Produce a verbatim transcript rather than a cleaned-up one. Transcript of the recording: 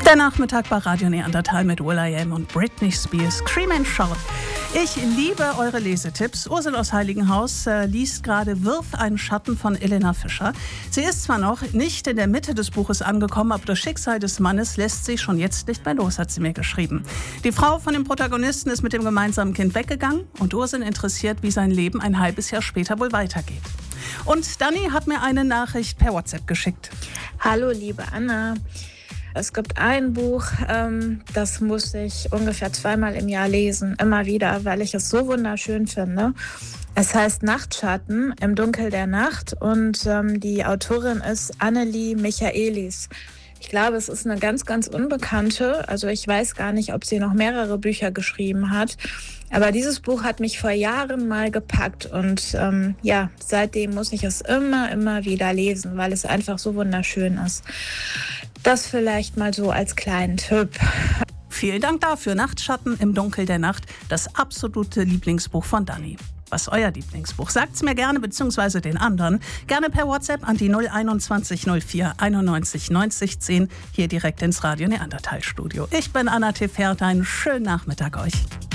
Der Nachmittag bei Radio Neandertal mit will.i.am und Britney Spears, Scream and Shout. Ich liebe eure Lesetipps. Ursel aus Heiligenhaus äh, liest gerade Wirf einen Schatten von Elena Fischer. Sie ist zwar noch nicht in der Mitte des Buches angekommen, aber das Schicksal des Mannes lässt sich schon jetzt nicht mehr los, hat sie mir geschrieben. Die Frau von dem Protagonisten ist mit dem gemeinsamen Kind weggegangen und Ursel interessiert, wie sein Leben ein halbes Jahr später wohl weitergeht. Und Dani hat mir eine Nachricht per WhatsApp geschickt. Hallo liebe Anna. Es gibt ein Buch, ähm, das muss ich ungefähr zweimal im Jahr lesen, immer wieder, weil ich es so wunderschön finde. Es heißt Nachtschatten im Dunkel der Nacht und ähm, die Autorin ist Annelie Michaelis. Ich glaube, es ist eine ganz, ganz unbekannte. Also ich weiß gar nicht, ob sie noch mehrere Bücher geschrieben hat. Aber dieses Buch hat mich vor Jahren mal gepackt. Und ähm, ja, seitdem muss ich es immer, immer wieder lesen, weil es einfach so wunderschön ist. Das vielleicht mal so als kleinen Tipp. Vielen Dank dafür. Nachtschatten im Dunkel der Nacht, das absolute Lieblingsbuch von Dani. Was ist euer Lieblingsbuch? Sagt's mir gerne, beziehungsweise den anderen. Gerne per WhatsApp an die null einundzwanzig null vier einundneunzig neunzig zehn hier direkt ins Radio Neandertal Studio. Ich bin Anna Tefert. Einen schönen Nachmittag euch.